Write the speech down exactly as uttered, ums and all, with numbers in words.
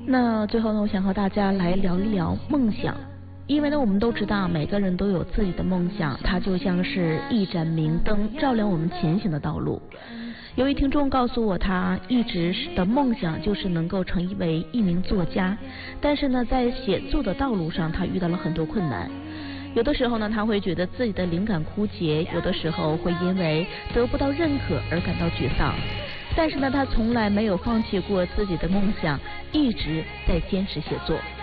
那最后呢，我想和大家来聊一聊梦想。因为呢，我们都知道每个人都有自己的梦想，它就像是一盏明灯，照亮我们前行的道路。有一听众告诉我，他一直的梦想就是能够成为一名作家，但是呢，在写作的道路上，他遇到了很多困难。有的时候呢，他会觉得自己的灵感枯竭，有的时候会因为得不到认可而感到沮丧。但是呢，他从来没有放弃过自己的梦想，一直在坚持写作。